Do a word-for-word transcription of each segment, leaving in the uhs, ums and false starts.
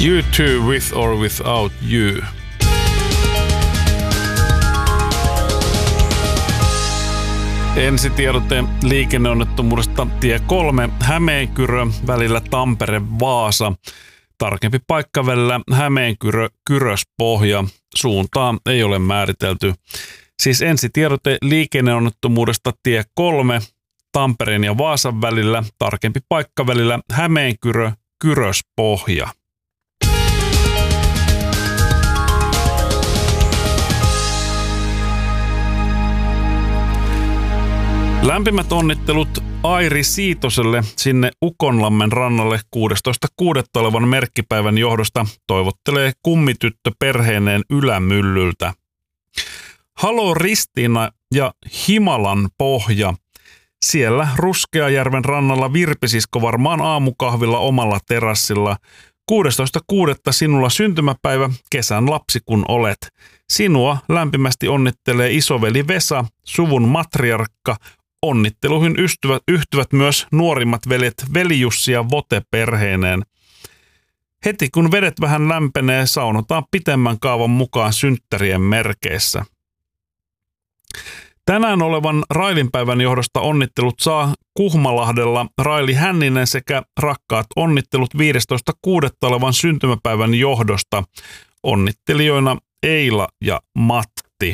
You Too, With or Without You. Ensitiedote liikenneonnettomuudesta tie kolme Hämeenkyrö välillä Tampere-Vaasa. Tarkempi paikka välillä Hämeenkyrö-Kyröspohja. Suuntaa ei ole määritelty. Siis ensitiedote liikenneonnettomuudesta tie kolme Tampereen ja Vaasan välillä. Tarkempi paikka välillä Hämeenkyrö-Kyröspohja. Lämpimät onnittelut Airi Siitoselle sinne Ukonlammen rannalle kuudestoista kuudetta olevan merkkipäivän johdosta toivottelee kummityttö perheineen Ylämyllyltä. Halo Ristiina ja Himalan pohja. Siellä Ruskeajärven rannalla Virpisisko varmaan aamukahvilla omalla terassilla. kuudestoista kuudetta sinulla syntymäpäivä, kesän lapsi kun olet. Sinua lämpimästi onnittelee isoveli Vesa, suvun matriarkka. Onnitteluihin yhtyvät, yhtyvät myös nuorimmat veljet Veli Jussi ja Vote perheineen. Heti kun vedet vähän lämpenee, saunotaan pitemmän kaavan mukaan synttärien merkeissä. Tänään olevan Railinpäivän johdosta onnittelut saa Kuhmalahdella Raili Hänninen sekä rakkaat onnittelut viidestoista kuudetta olevan syntymäpäivän johdosta. Onnittelijoina Eila ja Matti.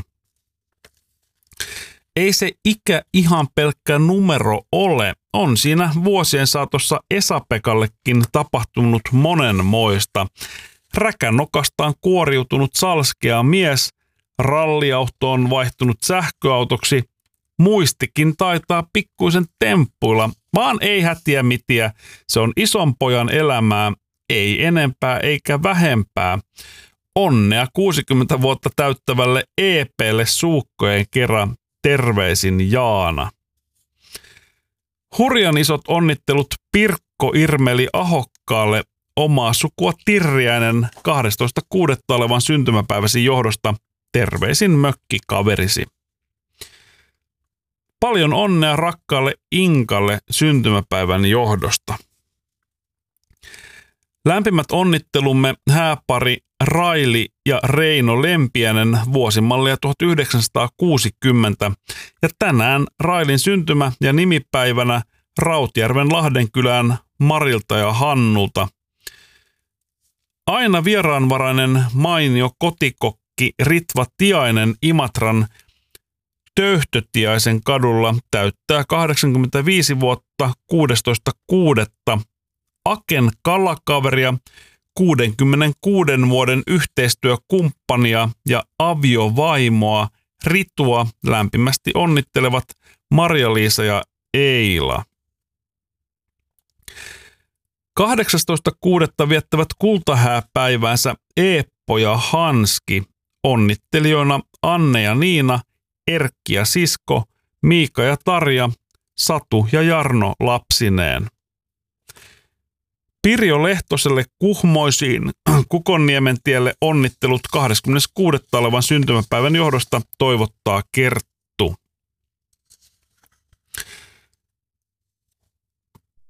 Ei se ikä ihan pelkkä numero ole. On siinä vuosien saatossa Esa-Pekallekin tapahtunut monenmoista. Räkänokastaan kuoriutunut salskea mies, ralliauto on vaihtunut sähköautoksi, muistikin taitaa pikkuisen temppuilla, vaan ei hätiä mitiä. Se on ison pojan elämää, ei enempää eikä vähempää. Onnea kuusikymmentä vuotta täyttävälle E P:lle suukkojen kerran. Terveisin Jaana. Hurjan isot onnittelut Pirkko Irmeli Ahokkaalle omaa sukua Tirriäinen kahdestoista kuudetta olevan syntymäpäiväsi johdosta. Terveisin mökkikaverisi. Paljon onnea rakkaalle Inkalle syntymäpäivän johdosta. Lämpimät onnittelumme hääpari Raili ja Reino Lempiänen vuosimallia tuhatyhdeksänsataakuusikymmentä ja tänään Railin syntymä- ja nimipäivänä Rautjärven Lahdenkylään Marilta ja Hannulta. Aina vieraanvarainen mainio kotikokki Ritva Tiainen Imatran Töyhtötiaisen kadulla täyttää kahdeksankymmentäviisi vuotta kuudestoista kuudetta. Aken kalakaveria, kuudenkymmenenkuuden vuoden yhteistyökumppania ja aviovaimoa Ritua lämpimästi onnittelevat Marja-Liisa ja Eila. kahdeksastoista kuudetta viettävät kultahääpäiväänsä Eeppo ja Hanski. Onnittelijoina Anne ja Niina, Erkki ja Sisko, Miika ja Tarja, Satu ja Jarno lapsineen. Pirjo Lehtoselle Kuhmoisiin Kukonniemen tielle onnittelut kahdeskymmenes kuudetta olevan syntymäpäivän johdosta toivottaa Kerttu.